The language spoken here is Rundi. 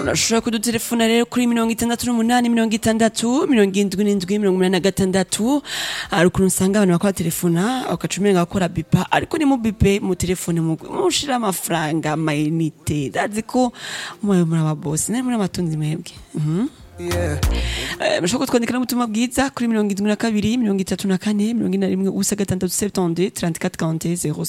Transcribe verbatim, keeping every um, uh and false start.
urashobora kudutelefona rero kuri mirongo itandatu n'umunani mirongo itandatu mirongo indwi n'indwi mirongo umunani na gatandatu hari ukuntu usanga abantu bakora telefona ugaca umenga bakora bipa ariko ni mu bipe mu telefone mushira amafaranga amayinite ndazi ko mwe muri ababosi ne muri abatunzi mwebwe mhm Mashoko twandikira mutumwa bwiza kuri mirongo indwi na kabiri mirongo itatu na kane mirongo ine na rimwe ubusa gatandatu septante trente-quatre quarante zéro